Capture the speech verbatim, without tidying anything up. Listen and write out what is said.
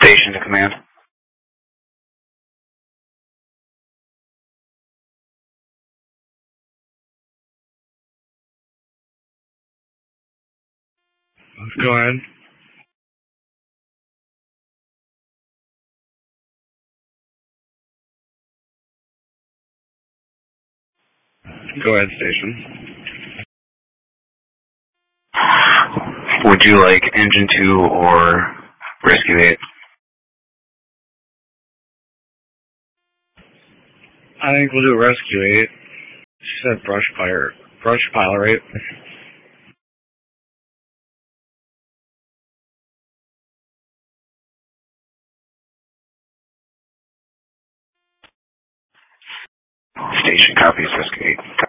Station to command. Go ahead. Go ahead, station. Would you like engine two or rescue eight? I think we'll do rescue eight. She said brush fire, brush pile, right? Station copies rescue eight.